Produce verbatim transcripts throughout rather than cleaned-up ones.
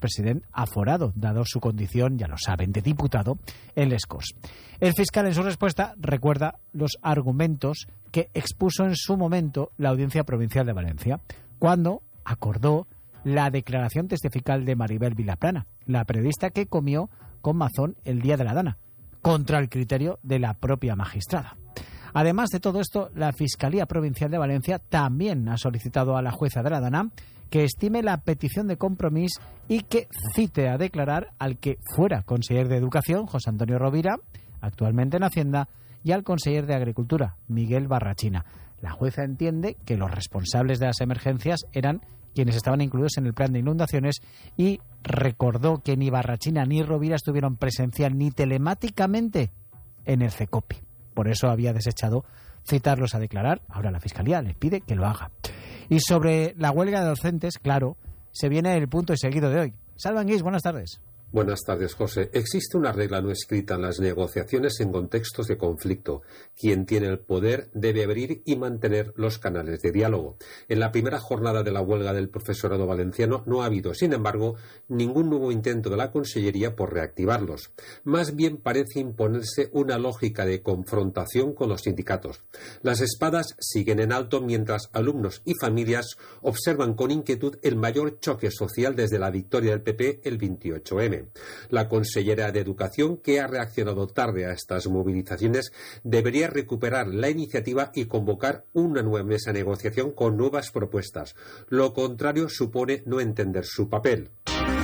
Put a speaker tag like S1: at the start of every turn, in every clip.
S1: presidente aforado, dado su condición, ya lo saben, de diputado en Les Corts. El fiscal, en su respuesta, recuerda los argumentos que expuso en su momento la Audiencia Provincial de Valencia, cuando acordó la declaración testifical de Maribel Vilaplana, la periodista que comió con Mazón el día de la Dana, contra el criterio de la propia magistrada. Además de todo esto, la Fiscalía Provincial de Valencia también ha solicitado a la jueza de la Dana que estime la petición de compromís y que cite a declarar al que fuera conseller de Educación, José Antonio Rovira, actualmente en Hacienda, y al conseller de Agricultura, Miguel Barrachina. La jueza entiende que los responsables de las emergencias eran quienes estaban incluidos en el plan de inundaciones y recordó que ni Barrachina ni Rovira estuvieron presencial ni telemáticamente en el CECOPI. Por eso había desechado citarlos a declarar. Ahora la Fiscalía les pide que lo haga. Y sobre la huelga de docentes, claro, se viene el punto y seguido de hoy. Salva Anguís, buenas tardes.
S2: Buenas tardes, José. Existe una regla no escrita en las negociaciones en contextos de conflicto. Quien tiene el poder debe abrir y mantener los canales de diálogo. En la primera jornada de la huelga del profesorado valenciano no ha habido, sin embargo, ningún nuevo intento de la Consellería por reactivarlos. Más bien parece imponerse una lógica de confrontación con los sindicatos. Las espadas siguen en alto mientras alumnos y familias observan con inquietud el mayor choque social desde la victoria del P P el veintiocho eme. La consellera de Educación, que ha reaccionado tarde a estas movilizaciones, debería recuperar la iniciativa y convocar una nueva mesa de negociación con nuevas propuestas. Lo contrario supone no entender su papel.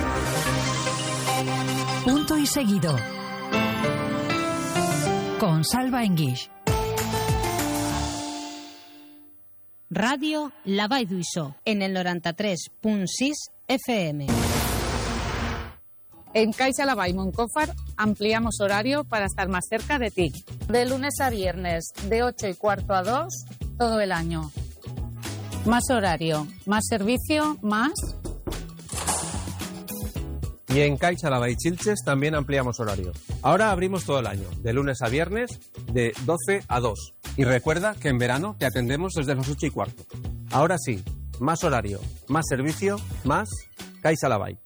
S3: Punto y seguido. Con Salva Enguix.
S4: Radio La Vall d'Uixó, en el noranta-tres punt sis F M.
S5: En Caixa La Vall Moncófar ampliamos horario para estar más cerca de ti. De lunes a viernes, de ocho y cuarto a dos, todo el año. Más horario, más servicio, más...
S6: Y en Caixa La Vall Xilxes también ampliamos horario. Ahora abrimos todo el año, de lunes a viernes, de doce a dos. Y recuerda que en verano te atendemos desde las ocho y cuarto. Ahora sí, más horario, más servicio, más Caixa La Vall.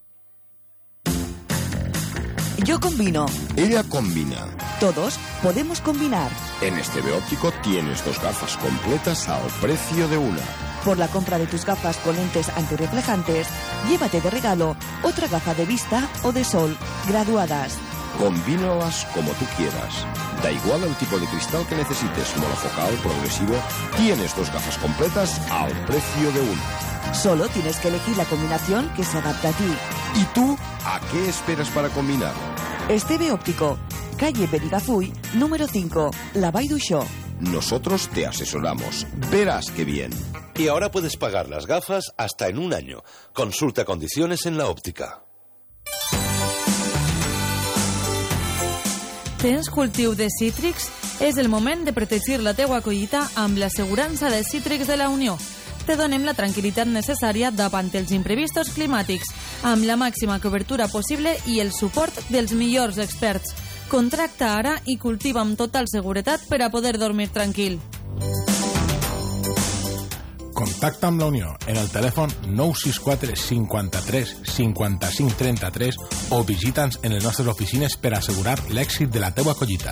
S7: Yo combino.
S8: Ella combina.
S7: Todos podemos combinar.
S8: En Esteve Óptico tienes dos gafas completas al precio de una.
S7: Por la compra de tus gafas con lentes antirreflejantes, llévate de regalo otra gafa de vista o de sol graduadas.
S8: Combínalas como tú quieras. Da igual el tipo de cristal que necesites, monofocal, progresivo, tienes dos gafas completas al precio de una.
S7: Solo tienes que elegir la combinación que se adapta a ti.
S8: ¿Y tú a qué esperas para combinar?
S7: Esteve Óptico, calle Benigafuy, número cinco, La Vall d'Uixó.
S8: Nosotros te asesoramos. Verás qué bien.
S9: Y ahora puedes pagar las gafas hasta en un año. Consulta condiciones en la òptica.
S10: Tens cultiu de cítrics? És el moment de protegir la teua collita amb l'assegurança de cítrics de la Unió. Te donem la tranquil·litat necessària davant els imprevistos climàtics, amb la màxima cobertura possible i el suport dels millors experts. Contracta ara i cultiva amb total seguretat per a poder dormir tranquil.
S11: Contacta amb la Unió en el telèfon nou sis quatre cinquanta-tres cinquanta-cinc trenta-tres o visita'ns en les nostres oficines per assegurar l'èxit de la teua collita.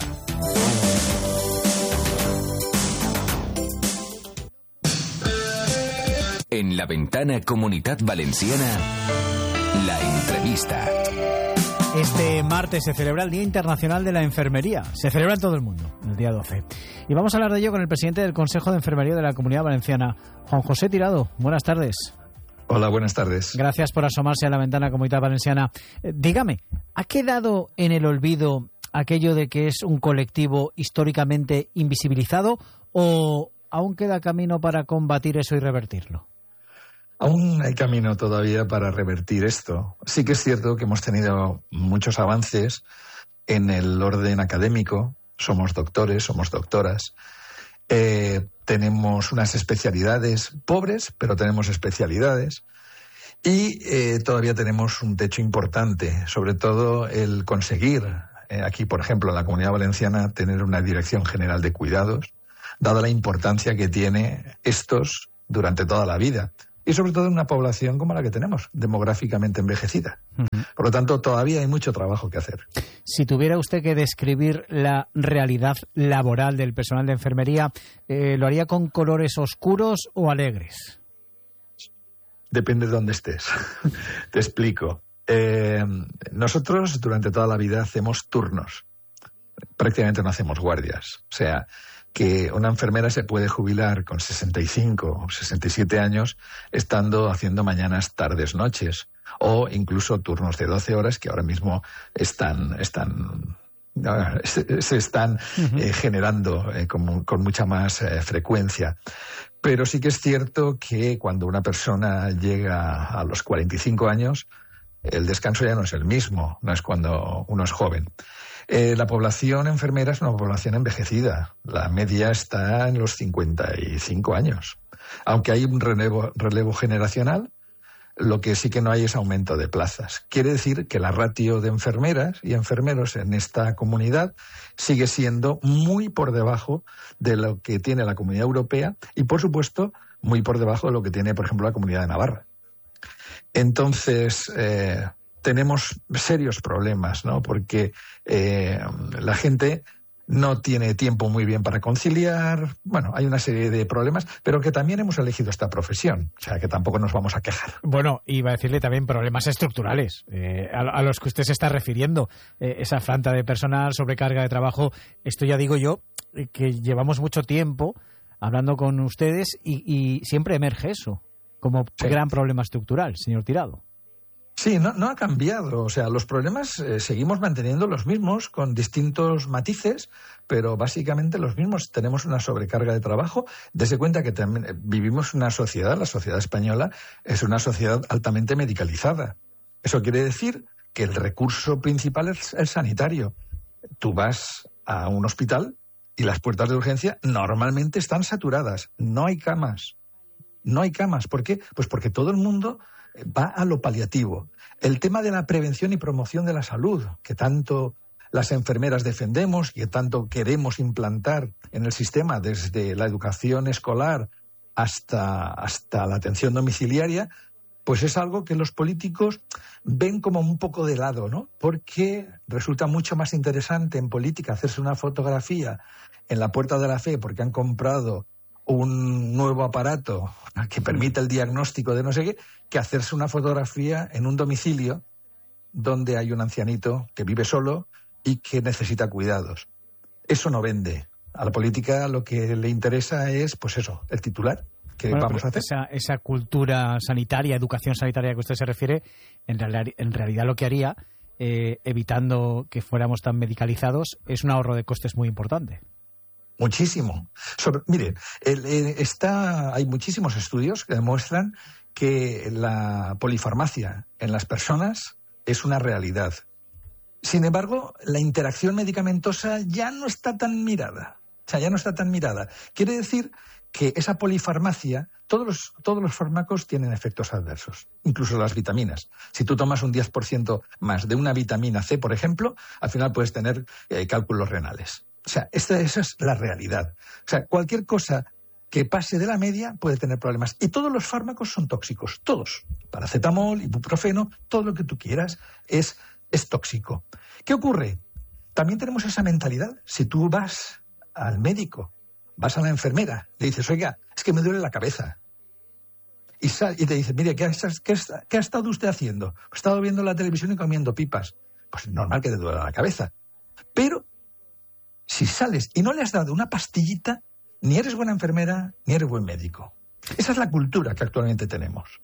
S12: En la ventana Comunitat Valenciana, la entrevista.
S1: Este martes se celebra el Día Internacional de la Enfermería. Se celebra en todo el mundo, el día doce. Y vamos a hablar de ello con el presidente del Consejo de Enfermería de la Comunidad Valenciana, Juan José Tirado. Buenas tardes.
S13: Hola, buenas tardes.
S1: Gracias por asomarse a la ventana Comunidad Valenciana. Eh, dígame, ¿ha quedado en el olvido aquello de que es un colectivo históricamente invisibilizado o aún queda camino para combatir eso y revertirlo?
S13: Aún hay camino todavía para revertir esto. Sí que es cierto que hemos tenido muchos avances en el orden académico. Somos doctores, somos doctoras. Eh, tenemos unas especialidades pobres, pero tenemos especialidades. Y eh, todavía tenemos un techo importante, sobre todo el conseguir, eh, aquí por ejemplo en la Comunidad Valenciana, tener una Dirección General de Cuidados, dada la importancia que tiene estos durante toda la vida. y sobre todo en una población como la que tenemos, demográficamente envejecida. Uh-huh. Por lo tanto, todavía hay mucho trabajo que hacer.
S1: Si tuviera usted que describir la realidad laboral del personal de enfermería, eh, ¿lo haría con colores oscuros o alegres?
S13: Depende de dónde estés. Te explico. Eh, nosotros durante toda la vida hacemos turnos. Prácticamente no hacemos guardias. O sea, que una enfermera se puede jubilar con sesenta y cinco o sesenta y siete años estando haciendo mañanas, tardes, noches, o incluso turnos de doce horas que ahora mismo están, están se, se están uh-huh. eh, generando eh, con, con mucha más eh, frecuencia. Pero sí que es cierto que cuando una persona llega a los cuarenta y cinco años, el descanso ya no es el mismo, no es cuando uno es joven. Eh, la población enfermera es una población envejecida. La media está en los cincuenta y cinco años. Aunque hay un relevo, relevo generacional, lo que sí que no hay es aumento de plazas. Quiere decir que la ratio de enfermeras y enfermeros en esta comunidad sigue siendo muy por debajo de lo que tiene la Comunidad Europea y, por supuesto, muy por debajo de lo que tiene, por ejemplo, la Comunidad de Navarra. Entonces, eh, tenemos serios problemas, ¿no? Porque eh, la gente no tiene tiempo muy bien para conciliar. Bueno, hay una serie de problemas, pero que también hemos elegido esta profesión. O sea, que tampoco nos vamos a quejar.
S1: Bueno, iba a decirle también problemas estructurales eh, a, a los que usted se está refiriendo. Eh, esa falta de personal, sobrecarga de trabajo. Esto ya digo yo, eh, que llevamos mucho tiempo hablando con ustedes y, y siempre emerge eso como sí. gran problema estructural, señor Tirado.
S13: Sí, no, no ha cambiado. O sea, los problemas eh, seguimos manteniendo los mismos con distintos matices, pero básicamente los mismos. Tenemos una sobrecarga de trabajo. Dese cuenta que también vivimos una sociedad, la sociedad española es una sociedad altamente medicalizada. Eso quiere decir que el recurso principal es el sanitario. Tú vas a un hospital y las puertas de urgencia normalmente están saturadas. No hay camas. No hay camas. ¿Por qué? Pues porque todo el mundo va a lo paliativo. El tema de la prevención y promoción de la salud, que tanto las enfermeras defendemos y que tanto queremos implantar en el sistema, desde la educación escolar hasta, hasta la atención domiciliaria, pues es algo que los políticos ven como un poco de lado, ¿no? Porque resulta mucho más interesante en política hacerse una fotografía en la Puerta de la Fe porque han comprado un nuevo aparato que permite el diagnóstico de no sé qué, que hacerse una fotografía en un domicilio donde hay un ancianito que vive solo y que necesita cuidados. Eso no vende. A la política lo que le interesa es, pues eso, el titular que
S1: bueno,
S13: vamos a hacer.
S1: Esa, esa cultura sanitaria, educación sanitaria que usted se refiere, en, real, en realidad lo que haría, eh, evitando que fuéramos tan medicalizados, es un ahorro de costes muy importante.
S13: Muchísimo. Sobre, mire, el, el, está, hay muchísimos estudios que demuestran que la polifarmacia en las personas es una realidad. Sin embargo, la interacción medicamentosa ya no está tan mirada. O sea, ya no está tan mirada. Quiere decir que esa polifarmacia, todos los, todos los fármacos tienen efectos adversos, incluso las vitaminas. Si tú tomas un diez por ciento más de una vitamina C, por ejemplo, al final puedes tener eh, cálculos renales. O sea, esta, esa es la realidad. O sea, cualquier cosa que pase de la media puede tener problemas. Y todos los fármacos son tóxicos, todos. Paracetamol, ibuprofeno, todo lo que tú quieras es, es tóxico. ¿Qué ocurre? También tenemos esa mentalidad. Si tú vas al médico, vas a la enfermera, le dices, oiga, es que me duele la cabeza. Y, sal, y te dice, mire, ¿qué ha, qué, ¿qué ha estado usted haciendo? He estado viendo la televisión y comiendo pipas. Pues normal que te duele la cabeza. Pero si sales y no le has dado una pastillita, ni eres buena enfermera, ni eres buen médico. Esa es la cultura que actualmente tenemos.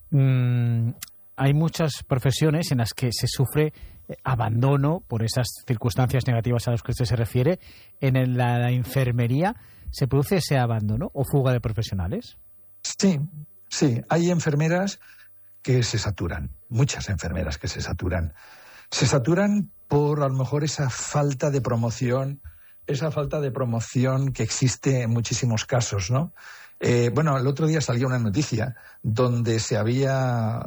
S1: Mm, hay muchas profesiones en las que se sufre abandono por esas circunstancias negativas a las que usted se refiere. ¿En la, la enfermería se produce ese abandono o fuga de profesionales?
S13: Sí, sí. Hay enfermeras que se saturan, muchas enfermeras que se saturan. Se saturan por a lo mejor esa falta de promoción, esa falta de promoción que existe en muchísimos casos, ¿no? Eh, bueno, el otro día salió una noticia donde se había,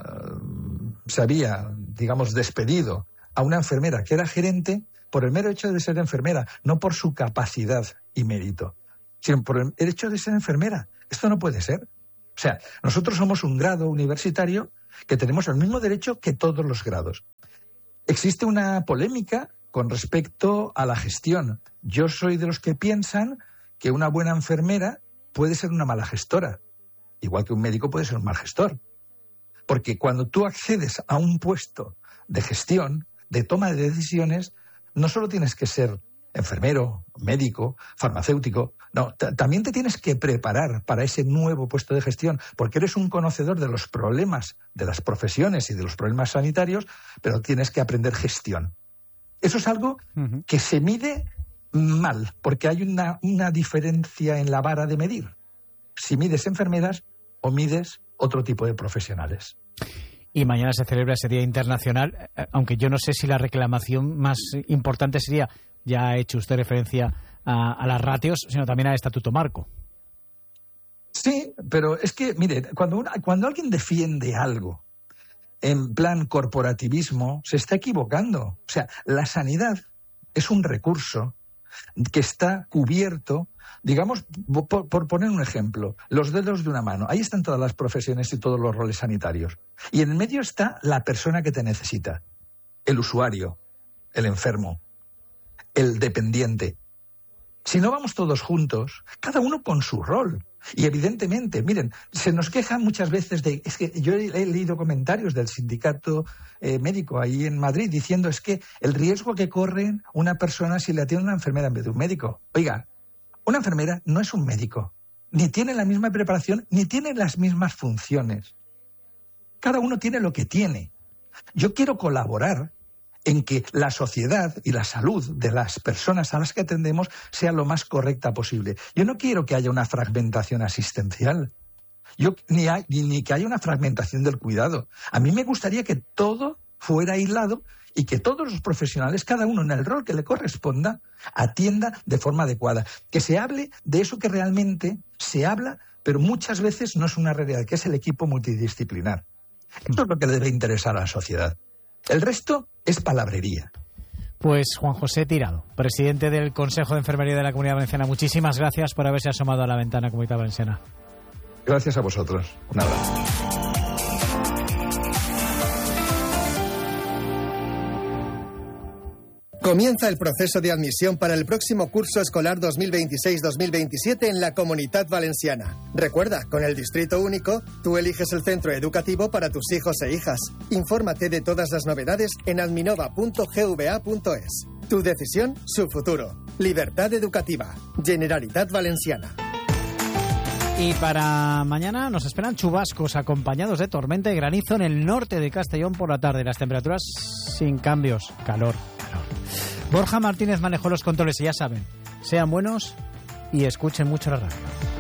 S13: se había, digamos, despedido a una enfermera que era gerente por el mero hecho de ser enfermera, no por su capacidad y mérito, sino por el hecho de ser enfermera. Esto no puede ser. O sea, nosotros somos un grado universitario que tenemos el mismo derecho que todos los grados. Existe una polémica con respecto a la gestión. Yo soy de los que piensan que una buena enfermera puede ser una mala gestora, igual que un médico puede ser un mal gestor. Porque cuando tú accedes a un puesto de gestión, de toma de decisiones, no solo tienes que ser enfermero, médico, farmacéutico, no, t- también te tienes que preparar para ese nuevo puesto de gestión, porque eres un conocedor de los problemas de las profesiones y de los problemas sanitarios, pero tienes que aprender gestión. Eso es algo uh-huh. que se mide mal, porque hay una, una diferencia en la vara de medir. Si mides enfermeras o mides otro tipo de profesionales.
S1: Y mañana se celebra ese Día Internacional, aunque yo no sé si la reclamación más importante sería, ya ha hecho usted referencia a, a las ratios, sino también al Estatuto Marco.
S13: Sí, pero es que, mire, cuando, una, cuando alguien defiende algo en plan corporativismo, se está equivocando. O sea, la sanidad es un recurso que está cubierto, digamos, por, por poner un ejemplo, los dedos de una mano. Ahí están todas las profesiones y todos los roles sanitarios. Y en el medio está la persona que te necesita, el usuario, el enfermo, el dependiente. Si no vamos todos juntos, cada uno con su rol. Y evidentemente, miren, se nos quejan muchas veces de... Es que yo he, he leído comentarios del sindicato eh, médico ahí en Madrid diciendo es que el riesgo que corre una persona si le atiende una enfermera en vez de un médico. Oiga, una enfermera no es un médico. Ni tiene la misma preparación, ni tiene las mismas funciones. Cada uno tiene lo que tiene. Yo quiero colaborar en que la sociedad y la salud de las personas a las que atendemos sea lo más correcta posible. Yo no quiero que haya una fragmentación asistencial, Yo, ni, hay, ni, ni que haya una fragmentación del cuidado. A mí me gustaría que todo fuera aislado y que todos los profesionales, cada uno en el rol que le corresponda, atienda de forma adecuada. Que se hable de eso que realmente se habla, pero muchas veces no es una realidad, que es el equipo multidisciplinar. Esto es lo que le debe interesar a la sociedad. El resto es palabrería.
S1: Pues Juan José Tirado, presidente del Consejo de Enfermería de la Comunidad Valenciana, muchísimas gracias por haberse asomado a la ventana Comunidad Valenciana.
S13: Gracias a vosotros. Un abrazo.
S14: Comienza el proceso de admisión para el próximo curso escolar dos mil veintiséis dos mil veintisiete en la Comunidad Valenciana. Recuerda, con el Distrito Único, tú eliges el centro educativo para tus hijos e hijas. Infórmate de todas las novedades en adminova punto gva punto es. Tu decisión, su futuro. Libertad educativa. Generalitat Valenciana.
S1: Y para mañana nos esperan chubascos acompañados de tormenta y granizo en el norte de Castellón por la tarde. Las temperaturas sin cambios. Calor, calor. Borja Martínez manejó los controles y ya saben, sean buenos y escuchen mucho la radio.